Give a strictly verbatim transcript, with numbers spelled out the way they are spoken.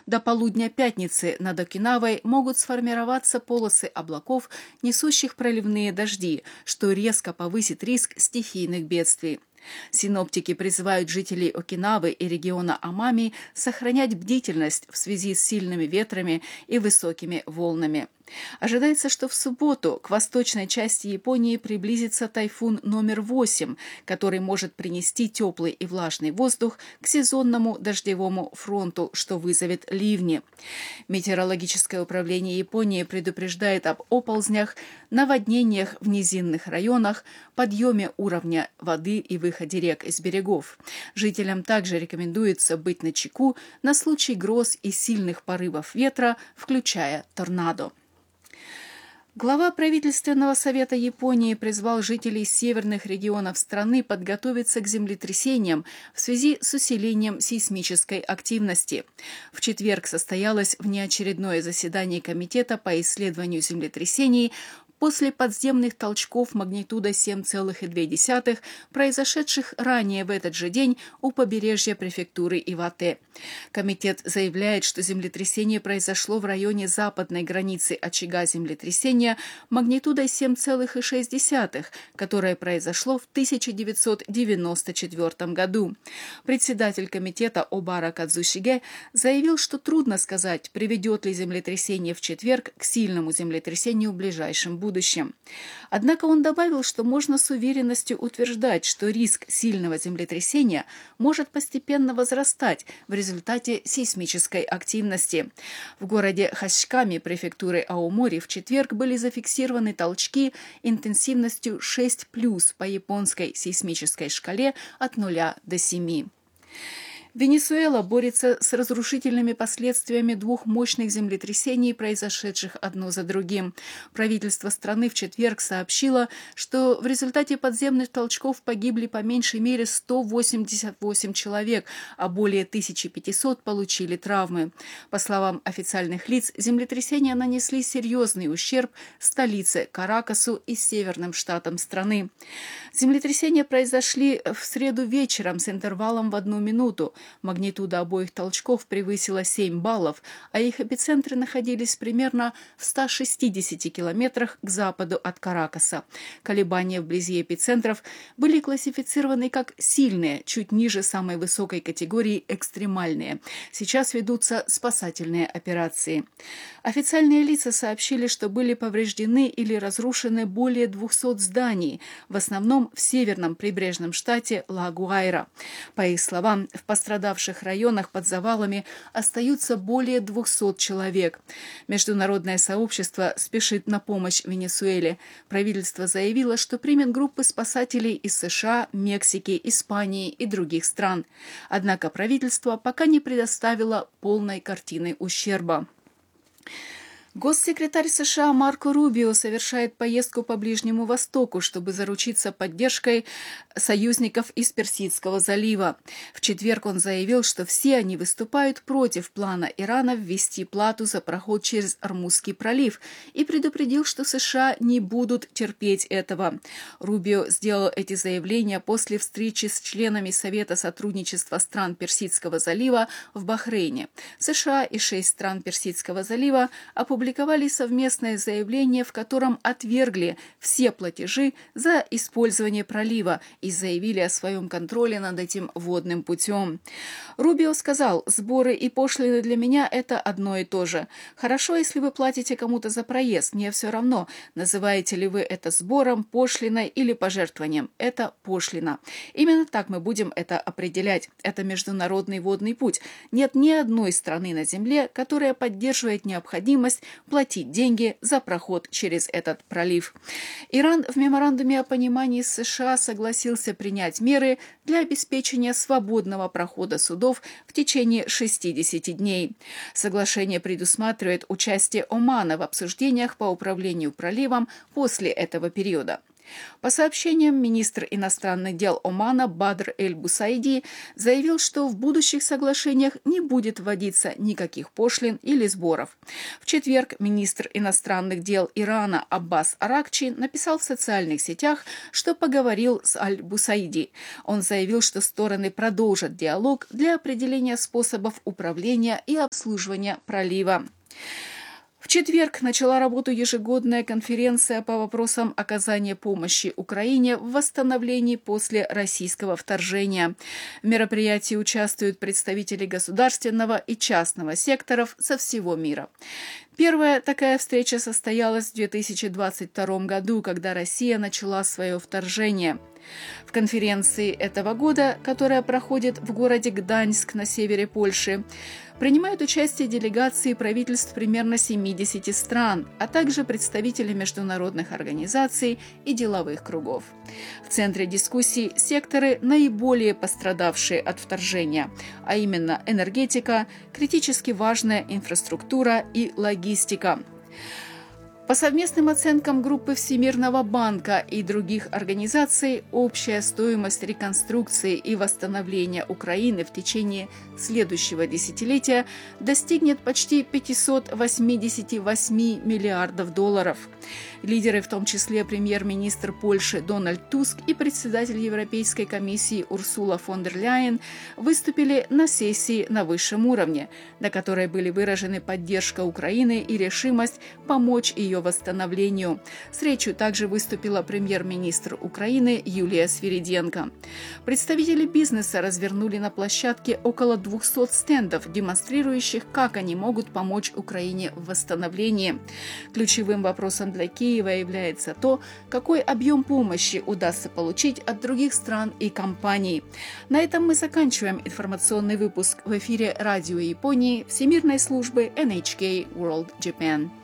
До полудня пятницы над Окинавой могут сформироваться полосы облаков, несущих проливные дожди, что резко повысит риск стихийных бедствий. Синоптики призывают жителей Окинавы и региона Амами сохранять бдительность в связи с сильными ветрами и высокими волнами. Ожидается, что в субботу к восточной части Японии приблизится тайфун номер восемь, который может принести теплый и влажный воздух к сезонному дождевому фронту, что вызовет ливни. Метеорологическое управление Японии предупреждает об оползнях, наводнениях в низинных районах, подъеме уровня воды и выходе рек из берегов. Жителям также рекомендуется быть начеку на случай гроз и сильных порывов ветра, включая торнадо. Глава правительственного совета Японии призвал жителей северных регионов страны подготовиться к землетрясениям в связи с усилением сейсмической активности. В четверг состоялось внеочередное заседание Комитета по исследованию землетрясений после подземных толчков магнитудой семь целых две десятых, произошедших ранее в этот же день у побережья префектуры Ивате. Комитет заявляет, что землетрясение произошло в районе западной границы очага землетрясения магнитудой семь целых шесть десятых, которое произошло в тысяча девятьсот девяносто четвёртом году. Председатель комитета Обара Кадзушиге заявил, что трудно сказать, приведет ли землетрясение в четверг к сильному землетрясению в ближайшем будущем. будущем. Однако он добавил, что можно с уверенностью утверждать, что риск сильного землетрясения может постепенно возрастать в результате сейсмической активности. В городе Хашиками префектуры Аомори в четверг были зафиксированы толчки интенсивностью шесть плюс по японской сейсмической шкале от нуля до семи. Венесуэла борется с разрушительными последствиями двух мощных землетрясений, произошедших одно за другим. Правительство страны в четверг сообщило, что в результате подземных толчков погибли по меньшей мере сто восемьдесят восемь человек, а более тысяча пятьсот получили травмы. По словам официальных лиц, землетрясения нанесли серьезный ущерб столице Каракасу и северным штатам страны. Землетрясения произошли в среду вечером с интервалом в одну минуту. Магнитуда обоих толчков превысила семь баллов, а их эпицентры находились примерно в ста шестидесяти километрах к западу от Каракаса. Колебания вблизи эпицентров были классифицированы как сильные, чуть ниже самой высокой категории экстремальные. Сейчас ведутся спасательные операции. Официальные лица сообщили, что были повреждены или разрушены более двухсот зданий, в основном в северном прибрежном штате Ла-Гуайра. По их словам, в пострадавших районах под завалами остаются более двухсот человек. Международное сообщество спешит на помощь Венесуэле. Правительство заявило, что примет группы спасателей из США, Мексики, Испании и других стран. Однако правительство пока не предоставило полной картины ущерба. Госсекретарь США Марко Рубио совершает поездку по Ближнему Востоку, чтобы заручиться поддержкой союзников из Персидского залива. В четверг он заявил, что все они выступают против плана Ирана ввести плату за проход через Ормузский пролив и предупредил, что США не будут терпеть этого. Рубио сделал эти заявления после встречи с членами Совета сотрудничества стран Персидского залива в Бахрейне. США и шесть стран Персидского залива опубликовали опубликовали совместное заявление, в котором отвергли все платежи за использование пролива и заявили о своем контроле над этим водным путем. Рубио сказал: «Сборы и пошлины для меня – это одно и то же. Хорошо, если вы платите кому-то за проезд, мне все равно, называете ли вы это сбором, пошлиной или пожертвованием. Это пошлина. Именно так мы будем это определять. Это международный водный путь. Нет ни одной страны на Земле, которая поддерживает необходимость платить деньги за проход через этот пролив». Иран в меморандуме о понимании с США согласился принять меры для обеспечения свободного прохода судов в течение шестидесяти дней. Соглашение предусматривает участие Омана в обсуждениях по управлению проливом после этого периода. По сообщениям, министр иностранных дел Омана Бадр эль-Бусайди заявил, что в будущих соглашениях не будет вводиться никаких пошлин или сборов. В четверг министр иностранных дел Ирана Аббас Аракчи написал в социальных сетях, что поговорил с аль-Бусайди. Он заявил, что стороны продолжат диалог для определения способов управления и обслуживания пролива. В четверг начала работу ежегодная конференция по вопросам оказания помощи Украине в восстановлении после российского вторжения. В мероприятии участвуют представители государственного и частного секторов со всего мира. Первая такая встреча состоялась в две тысячи двадцать втором году, когда Россия начала свое вторжение. В конференции этого года, которая проходит в городе Гданьск на севере Польши, принимают участие делегации правительств примерно семидесяти стран, а также представители международных организаций и деловых кругов. В центре дискуссий секторы, наиболее пострадавшие от вторжения, а именно энергетика, критически важная инфраструктура и логистика. По совместным оценкам группы Всемирного банка и других организаций, общая стоимость реконструкции и восстановления Украины в течение следующего десятилетия достигнет почти пятисот восьмидесяти восьми миллиардов долларов. Лидеры, в том числе премьер-министр Польши Дональд Туск и председатель Европейской комиссии Урсула фон дер Ляйен, выступили на сессии на высшем уровне, на которой были выражены поддержка Украины и решимость помочь ее восстановлению. С речью также выступила премьер-министр Украины Юлия Свириденко. Представители бизнеса развернули на площадке около двухсот стендов, демонстрирующих, как они могут помочь Украине в восстановлении. Ключевым вопросом для Киева является то, какой объем помощи удастся получить от других стран и компаний. На этом мы заканчиваем информационный выпуск в эфире Радио Японии Всемирной службы эн эйч кей World Japan.